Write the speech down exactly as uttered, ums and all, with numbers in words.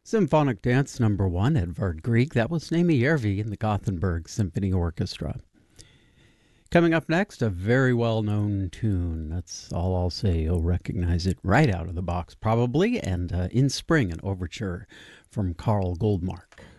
Symphonic Dance Number One, Edvard Grieg. That was Naimi Järvi in the Gothenburg Symphony Orchestra. Coming up next, a very well-known tune. That's all I'll say. You'll recognize it right out of the box, probably. And uh, In Spring, an overture from Carl Goldmark.